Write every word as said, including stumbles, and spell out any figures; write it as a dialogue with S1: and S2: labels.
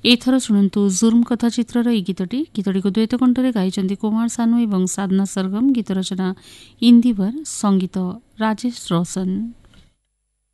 S1: ଏଇଥର ଶୁଣନ୍ତୁ ଜୁର୍ମ କଥା ଚିତ୍ରର ଏହି ଗୀତଟି ଗୀତଟିକୁ ଦ୍ୱୈତ କଣ୍ଠରେ ଗାଇଛନ୍ତି କୁମାର ସାନୁ ଏବଂ ସାଧନା ସରଗମ। ଗୀତ ରଚନା ଇନ୍ଦିବର, ସଙ୍ଗୀତ ରାଜେଶ ରୋଶନ।